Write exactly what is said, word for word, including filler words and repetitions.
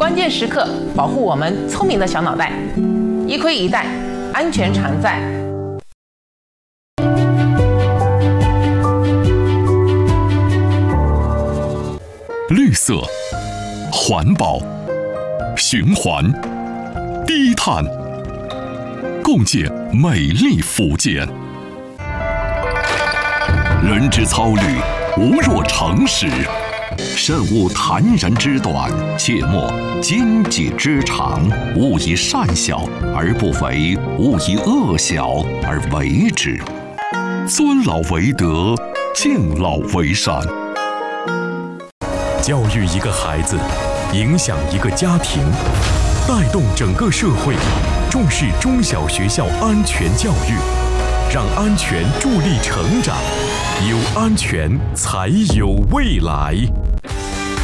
关键时刻保护我们聪明的小脑袋。一盔一带，安全常在。 绿色、环保、循环、低碳，共建美丽福建。人之操虑，无若成事。慎勿谈人之短，切莫奸己之长。勿以善小而不为，勿以恶小而为之。尊老为德，敬老为善。 教育一个孩子，影响一个家庭，带动整个社会，重视中小学校安全教育，让安全助力成长，有安全才有未来。